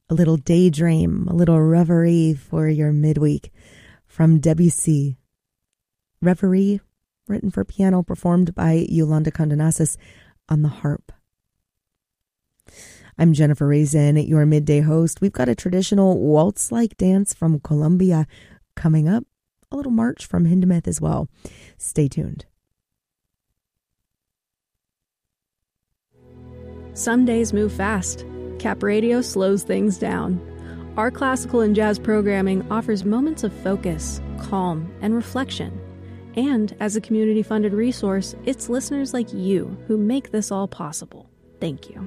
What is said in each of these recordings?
a little daydream, a little reverie for your midweek from Debussy. Reverie, written for piano, performed by Yolanda Condonasis on the harp. I'm Jennifer Raisin, your midday host. We've got a traditional waltz-like dance from Colombia coming up, a little march from Hindemith as well. Stay tuned. Some days move fast. Cap Radio slows things down. Our classical and jazz programming offers moments of focus, calm, and reflection. And as a community-funded resource, it's listeners like you who make this all possible. Thank you.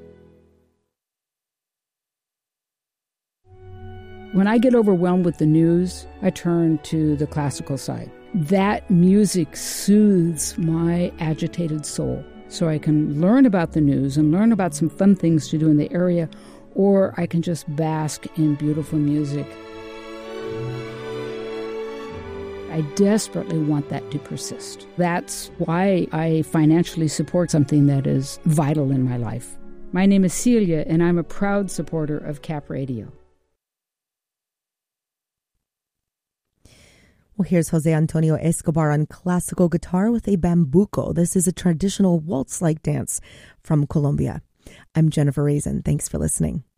When I get overwhelmed with the news, I turn to the classical side. That music soothes my agitated soul, so I can learn about the news and learn about some fun things to do in the area, or I can just bask in beautiful music. I desperately want that to persist. That's why I financially support something that is vital in my life. My name is Celia, and I'm a proud supporter of Cap Radio. Well, here's Jose Antonio Escobar on classical guitar with a bambuco. This is a traditional waltz-like dance from Colombia. I'm Jennifer Raisin. Thanks for listening.